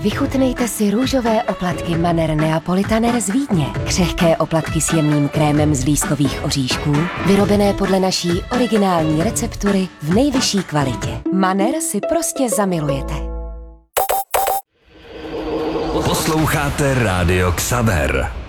Vychutnejte si růžové oplatky Manner Neapolitaner z Vídně. Křehké oplatky s jemným krémem z lískových oříšků, vyrobené podle naší originální receptury v nejvyšší kvalitě. Manner si prostě zamilujete. Posloucháte Rádio Xaver.